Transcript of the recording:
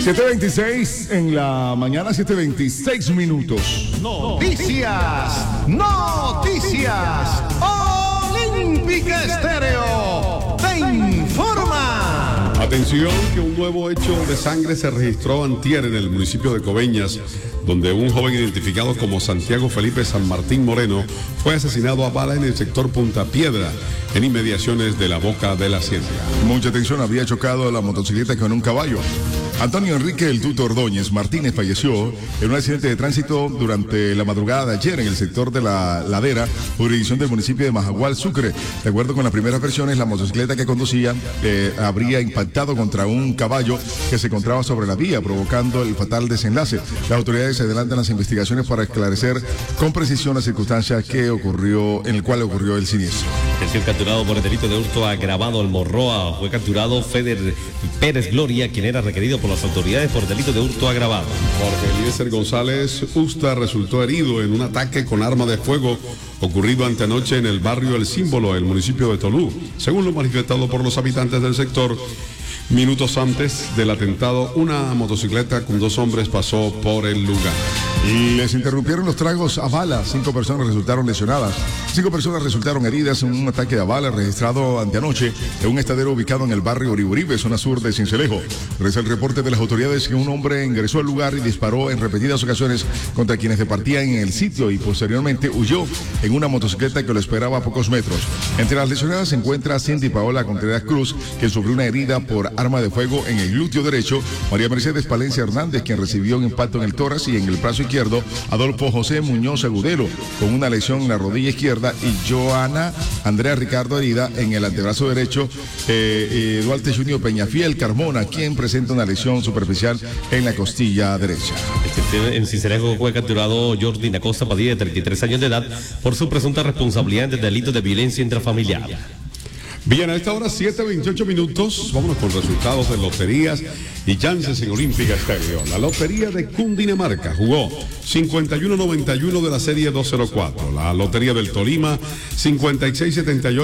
7:26 en la mañana, 7:26 minutos. Noticias Olímpica Estéreo te informa. Atención, que un nuevo hecho de sangre se registró antier en el municipio de Coveñas, donde un joven identificado como Santiago Felipe San Martín Moreno fue asesinado a bala en el sector Punta Piedra, en inmediaciones de la Boca de la Ciencia. Mucha atención, había chocado la motocicleta con un caballo. Antonio Enrique El Tuto Ordóñez Martínez falleció en un accidente de tránsito durante la madrugada de ayer en el sector de la Ladera, jurisdicción del municipio de Majagual, Sucre. De acuerdo con las primeras versiones, la motocicleta que conducía habría impactado contra un caballo que se encontraba sobre la vía, provocando el fatal desenlace. Las autoridades adelantan las investigaciones para esclarecer con precisión las circunstancias en el cual ocurrió el siniestro. El capturado por el delito de hurto agravado al Morroa. Fue capturado Feder Pérez Gloria, quien era requerido por las autoridades por delito de hurto agravado. Jorge Eliezer González Usta resultó herido en un ataque con arma de fuego ocurrido antenoche en el barrio El Símbolo, el municipio de Tolú. Según lo manifestado por los habitantes del sector, minutos antes del atentado, una motocicleta con 2 hombres pasó por el lugar. Les interrumpieron los tragos a bala. 5 personas resultaron lesionadas. 5 personas resultaron heridas en un ataque a bala registrado anteanoche en un estadero ubicado en el barrio Uribe, zona sur de Sincelejo. Reza el reporte de las autoridades que un hombre ingresó al lugar y disparó en repetidas ocasiones contra quienes departían en el sitio y posteriormente huyó en una motocicleta que lo esperaba a pocos metros. Entre las lesionadas se encuentra Cindy Paola Contreras Cruz, quien sufrió una herida por arma de fuego en el glúteo derecho. María Mercedes Palencia Hernández, quien recibió un impacto en el tórax y en el brazo izquierdo. Adolfo José Muñoz Agudelo, con una lesión en la rodilla izquierda. Y Joana Andrea Ricardo, herida en el antebrazo derecho. Duarte Junior Peñafiel Carmona, quien presenta una lesión superficial en la costilla derecha. En Cincelejo fue capturado Jordi Acosta Padilla, de 33 años de edad, por su presunta responsabilidad en el delito de violencia intrafamiliar. Bien, a esta hora 7:28 minutos, vámonos con resultados de loterías y chances en Olímpica Estéreo. La lotería de Cundinamarca jugó 5191 de la serie 204. La lotería del Tolima 5678.